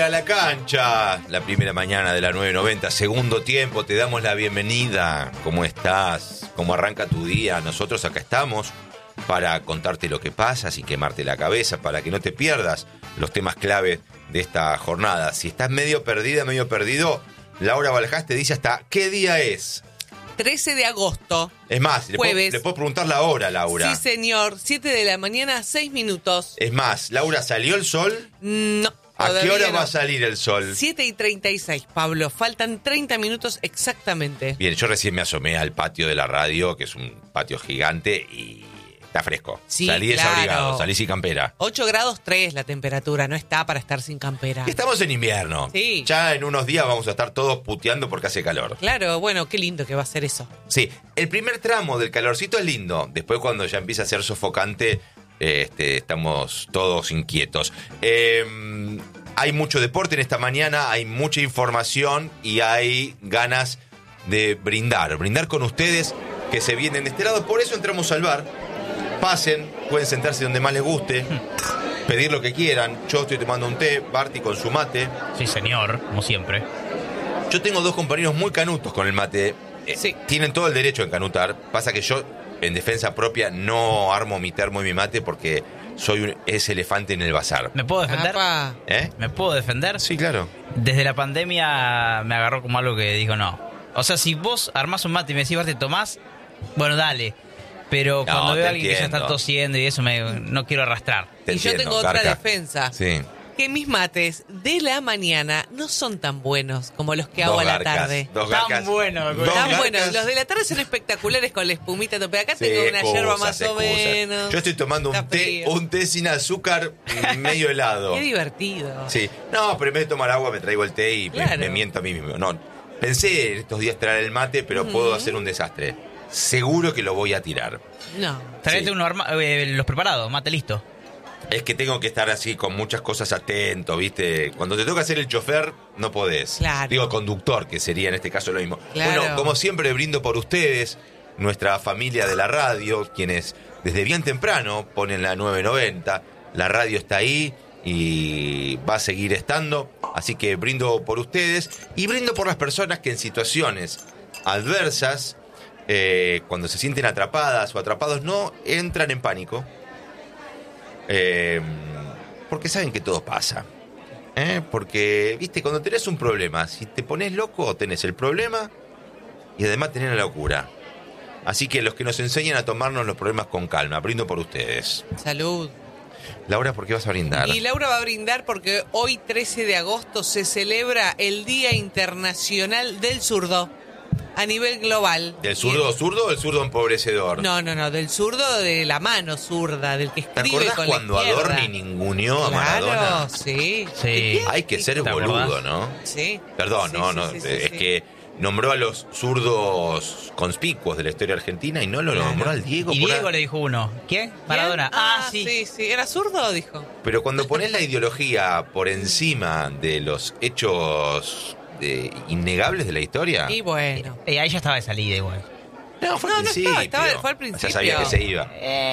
A la cancha, la primera mañana de la 9:90, segundo tiempo, te damos la bienvenida. ¿Cómo estás? ¿Cómo arranca tu día? Nosotros acá estamos para contarte lo que pasa, sin quemarte la cabeza, para que no te pierdas los temas clave de esta jornada. Si estás medio perdida, medio perdido, Laura Balhás te dice hasta qué día es. 13 de agosto. Es más, le puedo preguntar la hora, Laura. Sí, señor. 7 de la mañana, 6 minutos. Es más, Laura, ¿salió el sol? No. ¿A qué hora va a salir el sol? 7:36, Pablo. Faltan 30 minutos exactamente. Bien, yo recién me asomé al patio de la radio, que es un patio gigante, y está fresco. Sí, salí desabrigado, salí sin campera. 8 grados 3 la temperatura, no está para estar sin campera. Estamos en invierno. Sí. Ya en unos días vamos a estar todos puteando porque hace calor. Claro, bueno, qué lindo que va a ser eso. Sí, el primer tramo del calorcito es lindo. Después cuando ya empieza a ser sofocante, estamos todos inquietos. Hay mucho deporte en esta mañana, hay mucha información y hay ganas de brindar con ustedes que se vienen de este lado. Por eso entramos al bar. Pasen, pueden sentarse donde más les guste, pedir lo que quieran. Yo estoy tomando un té, Barty con su mate. Sí, señor, como siempre. Yo tengo dos compañeros muy canutos con el mate. Sí. Tienen todo el derecho a encanutar. Pasa que yo, en defensa propia, no armo mi termo y mi mate porque soy ese elefante en el bazar. ¿Me puedo defender? Apa. ¿Me puedo defender? Sí, claro. Desde la pandemia me agarró como algo que digo no. O sea, si vos armás un mate y me decís, Barte, tomás, bueno, dale. Pero cuando veo a alguien que ya está tosiendo y eso, no quiero arrastrar. Te Y yo entiendo, tengo otra Carca. defensa. Sí. Que mis mates de la mañana no son tan buenos como los que hago Dos a la garcas, tarde. dos Tan garcas. bueno, Dos Tan garcas. buenos. Los de la tarde son espectaculares con la espumita tope. Acá Sí, tengo una excusas, yerba más o excusas. menos. Yo estoy tomando Está frío. un té sin azúcar medio helado. Qué divertido. Sí. No, pero en vez de tomar agua me traigo el té y Claro. me miento a mí mismo. No, pensé estos días traer el mate, pero puedo hacer un desastre. Seguro que lo voy a tirar. No. Traete Sí. los preparados, mate listo. Es que tengo que estar así con muchas cosas atento, ¿viste? Cuando te toca ser el chofer, no podés. Claro. Digo, conductor, que sería en este caso lo mismo. Claro. Bueno, como siempre, brindo por ustedes, nuestra familia de la radio, quienes desde bien temprano ponen la 990. La radio está ahí y va a seguir estando. Así que brindo por ustedes y brindo por las personas que en situaciones adversas, cuando se sienten atrapadas o atrapados, no entran en pánico. Porque saben que todo pasa. Porque, viste, cuando tenés un problema, si te pones loco, tenés el problema y además tenés la locura. Así que los que nos enseñan a tomarnos los problemas con calma, brindo por ustedes. Salud. Laura, ¿por qué vas a brindar? Y Laura va a brindar porque hoy, 13 de agosto, se celebra el Día Internacional del Zurdo a nivel global. ¿Del zurdo zurdo o el zurdo empobrecedor? No, del zurdo de la mano zurda, del que ¿Te escribe acordás con cuando la izquierda? Adorni ninguneó a Claro, Maradona? sí. Sí. Hay que ser ¿Te boludo, acordás? ¿no? Sí. Perdón, Sí, no, sí, no. sí, sí, Es sí. que nombró a los zurdos conspicuos de la historia argentina y no lo nombró al Diego. Y por Diego ahí. le dijo uno. ¿Quién? Maradona. Ah, Sí. sí. ¿Era zurdo? Dijo. Pero cuando pones la ideología por encima de los hechos innegables de la historia. Y bueno. Ahí ya estaba de salida igual. No, fue No, al no principio. estaba, fue al principio. Ya sabía que se iba.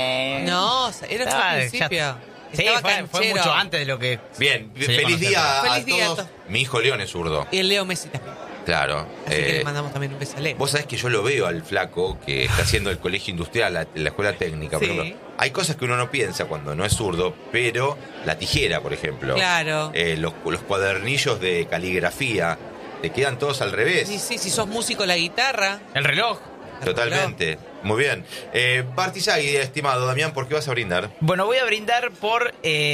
No, era Estaba- al principio. Sí, Estaba fue canchero. mucho antes de lo que... Bien, Se feliz conoce. día Feliz día a a todos. todos. Mi hijo León es zurdo. Y el Leo Messi también. Claro. Así que le mandamos también un beso a Leo. Vos sabés que yo lo veo al flaco que está haciendo el colegio industrial, la escuela técnica, por Sí. ejemplo. Hay cosas que uno no piensa cuando no es zurdo, pero la tijera, por ejemplo. Claro. Los cuadernillos de caligrafía, te quedan todos al revés. Sí, si sos músico, la guitarra. El reloj. Totalmente. Muy bien. Bartizagui, estimado Damián, ¿por qué vas a brindar? Bueno, voy a brindar por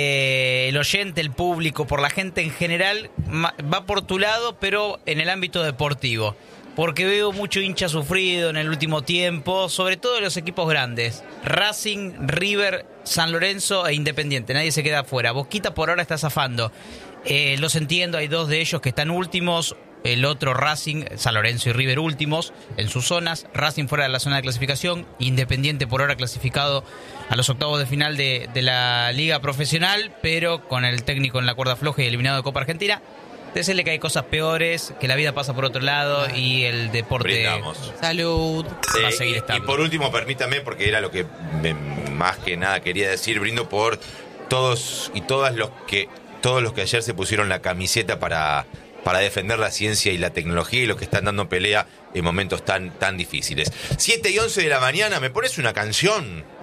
el oyente, el público, por la gente en general. Va por tu lado, pero en el ámbito deportivo. Porque veo mucho hincha sufrido en el último tiempo, sobre todo de los equipos grandes. Racing, River, San Lorenzo e Independiente. Nadie se queda afuera. Boquita por ahora está zafando. Los entiendo, hay dos de ellos que están últimos. El otro Racing, San Lorenzo y River últimos en sus zonas. Racing fuera de la zona de clasificación. Independiente por ahora clasificado a los octavos de final de la Liga Profesional, pero con el técnico en la cuerda floja y eliminado de Copa Argentina. Decirle que hay cosas peores, que la vida pasa por otro lado y el deporte Brindamos. Salud. va a seguir Y estando. por último, permítame, porque era lo que más que nada quería decir, brindo por todos y todas los que todos los que ayer se pusieron la camiseta para defender la ciencia y la tecnología y los que están dando pelea en momentos tan difíciles. 7:11 de la mañana, ¿me pones una canción?